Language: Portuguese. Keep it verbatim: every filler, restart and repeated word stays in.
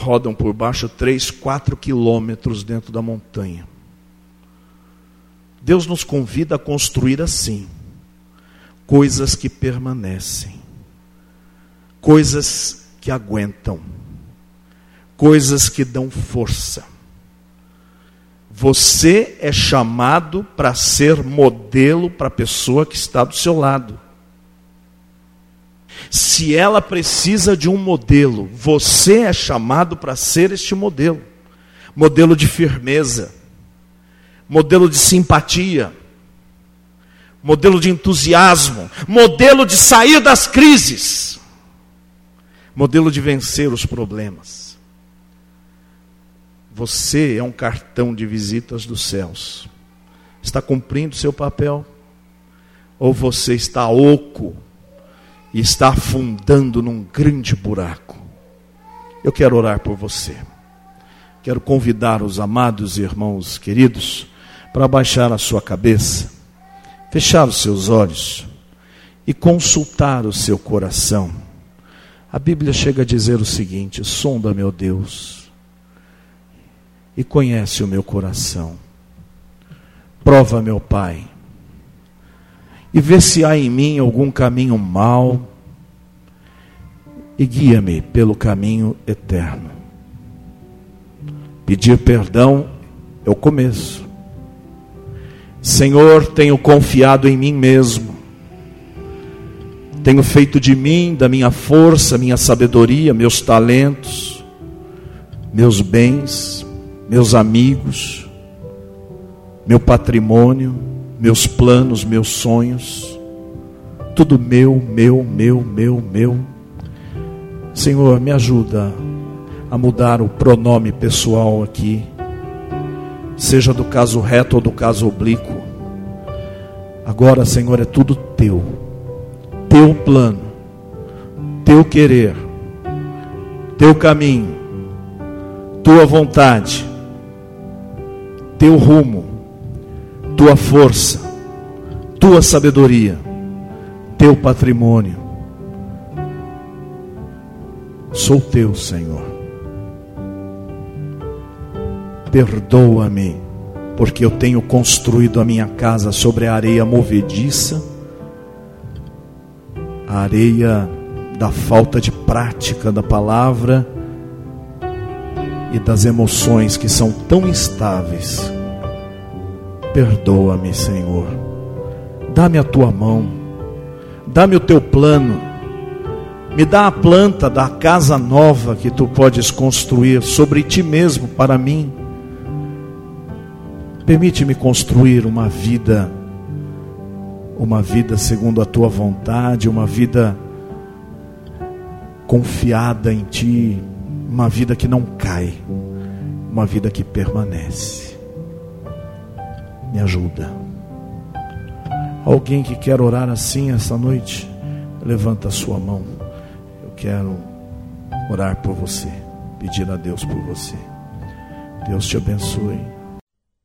rodam por baixo três, quatro quilômetros dentro da montanha. Deus nos convida a construir assim, coisas que permanecem, coisas que aguentam, coisas que dão força. Você é chamado para ser modelo para a pessoa que está do seu lado. Se ela precisa de um modelo, você é chamado para ser este modelo. Modelo de firmeza, modelo de simpatia, modelo de entusiasmo, modelo de sair das crises, modelo de vencer os problemas. Você é um cartão de visitas dos céus. Está cumprindo seu papel? Ou você está oco e está afundando num grande buraco? Eu quero orar por você. Quero convidar os amados irmãos queridos para baixar a sua cabeça, fechar os seus olhos e consultar o seu coração. A Bíblia chega a dizer o seguinte: sonda, meu Deus, e conhece o meu coração. Prova, meu Pai, e vê se há em mim algum caminho mau, e guia-me pelo caminho eterno. Pedir perdão é o começo. Senhor, tenho confiado em mim mesmo. Tenho feito de mim, da minha força, minha sabedoria, meus talentos, meus bens, meus amigos, meu patrimônio, meus planos, meus sonhos, tudo meu, meu, meu, meu, meu. Senhor, me ajuda a mudar o pronome pessoal aqui, seja do caso reto ou do caso oblíquo. Agora, Senhor, é tudo teu, teu plano, teu querer, teu caminho, tua vontade, teu rumo, tua força, tua sabedoria, teu patrimônio. Sou teu, Senhor. Perdoa-me, porque eu tenho construído a minha casa sobre a areia movediça, a areia da falta de prática da palavra e das emoções que são tão instáveis. Perdoa-me, Senhor. Dá-me a tua mão, dá-me o teu plano, me dá a planta da casa nova que tu podes construir sobre ti mesmo para mim. Permite-me construir uma vida, uma vida segundo a tua vontade, uma vida confiada em ti, uma vida que não cai, uma vida que permanece. Me ajuda. Alguém que quer orar assim essa noite, levanta a sua mão. Eu quero orar por você, pedir a Deus por você. Deus te abençoe.